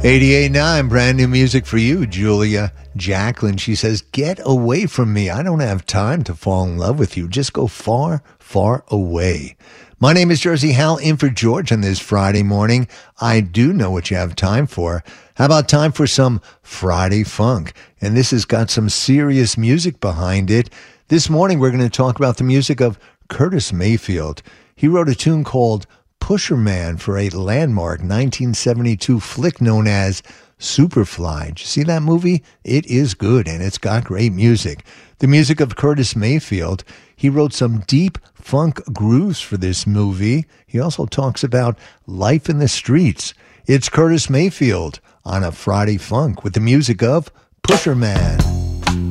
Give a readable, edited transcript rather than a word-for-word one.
88.9, brand new music for you, Julia Jacqueline. She says, get away from me. I don't have time to fall in love with you. Just go far, far away. My name is Jersey Hal, in for George on this Friday morning. I do know what you have time for. How about time for some Friday funk? And this has got some serious music behind it. This morning, we're going to talk about the music of Curtis Mayfield. He wrote a tune called Pusher Man for a landmark 1972 flick known as Superfly. Did you see that movie? It is good, and it's got great music. The music of Curtis Mayfield. He wrote some deep funk grooves for this movie. He also talks about life in the streets. It's Curtis Mayfield on a Friday Funk with the music of Pusher Man.